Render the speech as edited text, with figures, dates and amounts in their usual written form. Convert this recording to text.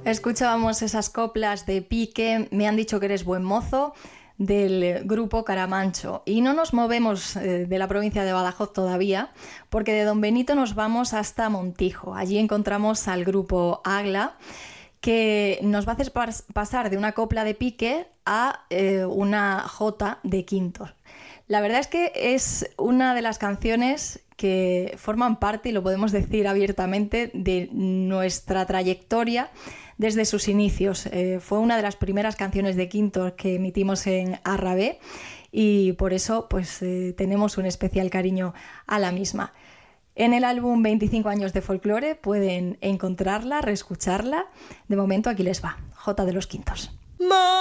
Escuchábamos esas coplas de Pique, Me han dicho que eres buen mozo, del grupo Caramancho. Y no nos movemos de la provincia de Badajoz todavía, porque de Don Benito nos vamos hasta Montijo. Allí encontramos al grupo Agla, que nos va a hacer pasar de una copla de Pique a una jota de Quintos. La verdad es que es una de las canciones que forman parte, y lo podemos decir abiertamente, de nuestra trayectoria desde sus inicios. Fue una de las primeras canciones de Quintos que emitimos en Arrabé y por eso pues, tenemos un especial cariño a la misma. En el álbum 25 años de folclore pueden encontrarla, reescucharla. De momento aquí les va, Jota de los Quintos.